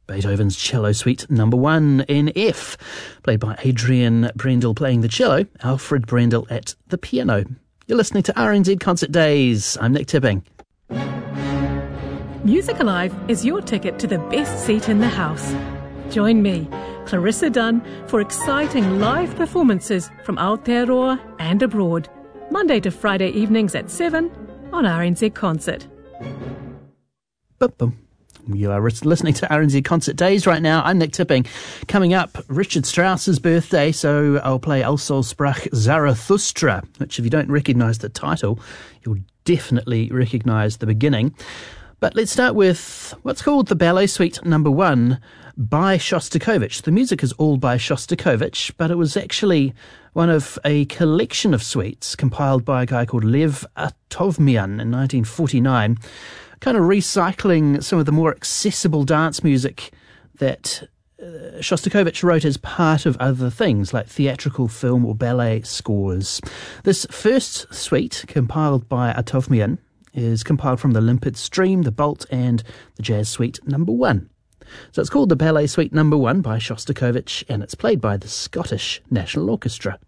Beethoven's Cello Suite Number 1 in F, played by Adrian Brendel playing the cello, Alfred Brendel at the piano. You're listening to RNZ Concert Days. I'm Nick Tipping. Music Alive is your ticket to the best seat in the house. Join me, Clarissa Dunn, for exciting live performances from Aotearoa and abroad, Monday to Friday evenings at 7 on RNZ Concert. Boom, boom. You are listening to RNZ Concert Days right now. I'm Nick Tipping. Coming up, Richard Strauss's birthday, so I'll play Also sprach Zarathustra, which if you don't recognise the title, you'll definitely recognise the beginning. But let's start with what's called the Ballet Suite Number 1 by Shostakovich. The music is all by Shostakovich, but it was actually one of a collection of suites compiled by a guy called Lev Atovmian in 1949, kind of recycling some of the more accessible dance music that Shostakovich wrote as part of other things like theatrical, film or ballet scores. This first suite, compiled by Atovmian, is compiled from the Limpid Stream, the Bolt and the Jazz Suite Number 1. So it's called the Ballet Suite Number 1 by Shostakovich, and it's played by the Scottish National Orchestra.